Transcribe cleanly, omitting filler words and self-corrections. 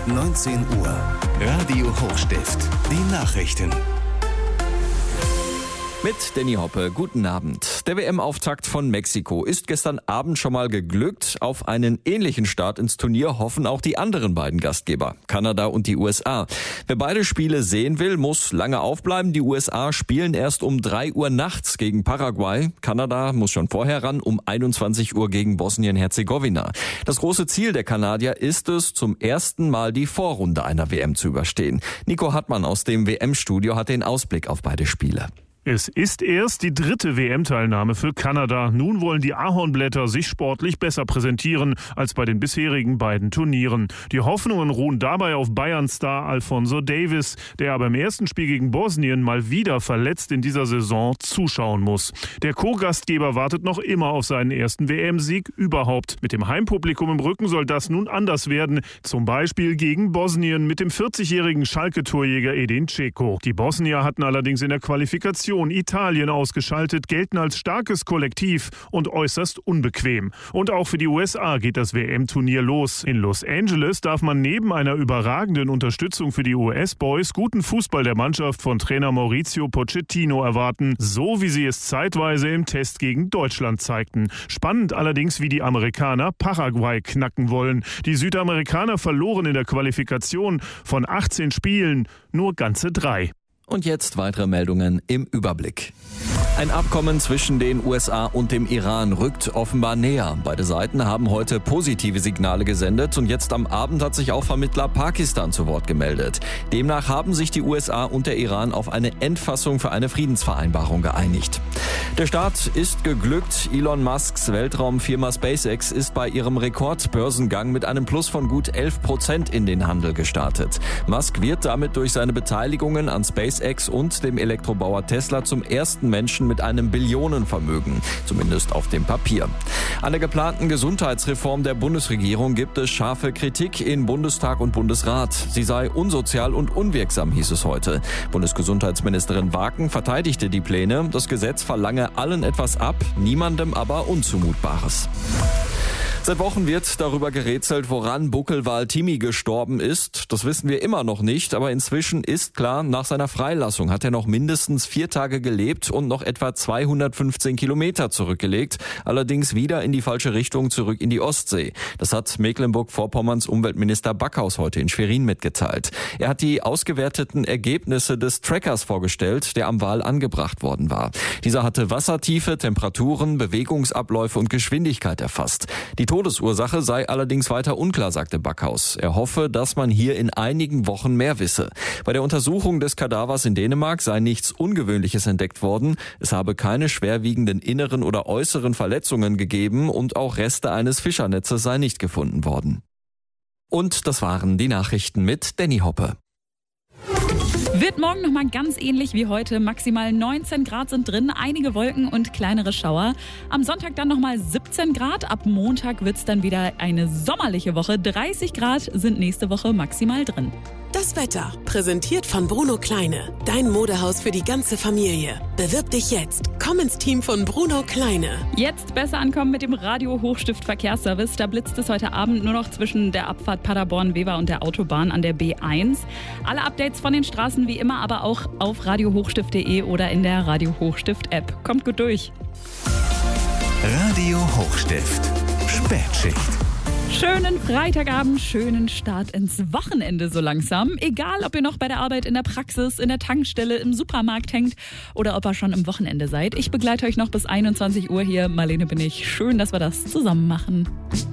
19 Uhr. Radio Hochstift. Die Nachrichten. Mit Danny Hoppe, guten Abend. Der WM-Auftakt von Mexiko ist gestern Abend schon mal geglückt. Auf einen ähnlichen Start ins Turnier hoffen auch die anderen beiden Gastgeber, Kanada und die USA. Wer beide Spiele sehen will, muss lange aufbleiben. Die USA spielen erst um 3 Uhr nachts gegen Paraguay. Kanada muss schon vorher ran, um 21 Uhr gegen Bosnien-Herzegowina. Das große Ziel der Kanadier ist es, zum ersten Mal die Vorrunde einer WM zu überstehen. Nico Hartmann aus dem WM-Studio hat den Ausblick auf beide Spiele. Es ist erst die 3. WM-Teilnahme für Kanada. Nun wollen die Ahornblätter sich sportlich besser präsentieren als bei den bisherigen beiden Turnieren. Die Hoffnungen ruhen dabei auf Bayern-Star Alphonso Davies, der aber im ersten Spiel gegen Bosnien mal wieder verletzt in dieser Saison zuschauen muss. Der Co-Gastgeber wartet noch immer auf seinen ersten WM-Sieg überhaupt. Mit dem Heimpublikum im Rücken soll das nun anders werden. Zum Beispiel gegen Bosnien mit dem 40-jährigen Schalke-Torjäger Edin Dzeko. Die Bosnier hatten allerdings in der Qualifikation Italien ausgeschaltet, gelten als starkes Kollektiv und äußerst unbequem. Und auch für die USA geht das WM-Turnier los. In Los Angeles darf man neben einer überragenden Unterstützung für die US-Boys guten Fußball der Mannschaft von Trainer Mauricio Pochettino erwarten, so wie sie es zeitweise im Test gegen Deutschland zeigten. Spannend allerdings, wie die Amerikaner Paraguay knacken wollen. Die Südamerikaner verloren in der Qualifikation von 18 Spielen nur ganze 3. Und jetzt weitere Meldungen im Überblick. Ein Abkommen zwischen den USA und dem Iran rückt offenbar näher. Beide Seiten haben heute positive Signale gesendet und jetzt am Abend hat sich auch Vermittler Pakistan zu Wort gemeldet. Demnach haben sich die USA und der Iran auf eine Endfassung für eine Friedensvereinbarung geeinigt. Der Start ist geglückt. Elon Musks Weltraumfirma SpaceX ist bei ihrem Rekordbörsengang mit einem Plus von gut 11% in den Handel gestartet. Musk wird damit durch seine Beteiligungen an SpaceX und dem Elektrobauer Tesla zum ersten Menschen mit einem Billionenvermögen, zumindest auf dem Papier. An der geplanten Gesundheitsreform der Bundesregierung gibt es scharfe Kritik in Bundestag und Bundesrat. Sie sei unsozial und unwirksam, hieß es heute. Bundesgesundheitsministerin Waken verteidigte die Pläne. Das Gesetz verlange allen etwas ab, niemandem aber Unzumutbares. Seit Wochen wird darüber gerätselt, woran Buckelwal Timmy gestorben ist. Das wissen wir immer noch nicht, aber inzwischen ist klar, nach seiner Freilassung hat er noch mindestens 4 Tage gelebt und noch etwa 215 Kilometer zurückgelegt, allerdings wieder in die falsche Richtung zurück in die Ostsee. Das hat Mecklenburg-Vorpommerns Umweltminister Backhaus heute in Schwerin mitgeteilt. Er hat die ausgewerteten Ergebnisse des Trackers vorgestellt, der am Wal angebracht worden war. Dieser hatte Wassertiefe, Temperaturen, Bewegungsabläufe und Geschwindigkeit erfasst. Die Todesursache sei allerdings weiter unklar, sagte Backhaus. Er hoffe, dass man hier in einigen Wochen mehr wisse. Bei der Untersuchung des Kadavers in Dänemark sei nichts Ungewöhnliches entdeckt worden. Es habe keine schwerwiegenden inneren oder äußeren Verletzungen gegeben und auch Reste eines Fischernetzes sei nicht gefunden worden. Und das waren die Nachrichten mit Danny Hoppe. Wird morgen nochmal ganz ähnlich wie heute. Maximal 19 Grad sind drin, einige Wolken und kleinere Schauer. Am Sonntag dann nochmal 17 Grad. Ab Montag wird's dann wieder eine sommerliche Woche. 30 Grad sind nächste Woche maximal drin. Das Wetter, präsentiert von Bruno Kleine. Dein Modehaus für die ganze Familie. Bewirb dich jetzt. Komm ins Team von Bruno Kleine. Jetzt besser ankommen mit dem Radio Hochstift Verkehrsservice. Da blitzt es heute Abend nur noch zwischen der Abfahrt Paderborn-Wever und der Autobahn an der B1. Alle Updates von den Straßen wie immer, aber auch auf radiohochstift.de oder in der Radio Hochstift-App. Kommt gut durch. Radio Hochstift. Spätschicht. Schönen Freitagabend, schönen Start ins Wochenende so langsam. Egal, ob ihr noch bei der Arbeit in der Praxis, in der Tankstelle, im Supermarkt hängt oder ob ihr schon im Wochenende seid. Ich begleite euch noch bis 21 Uhr hier. Marlene bin ich. Schön, dass wir das zusammen machen.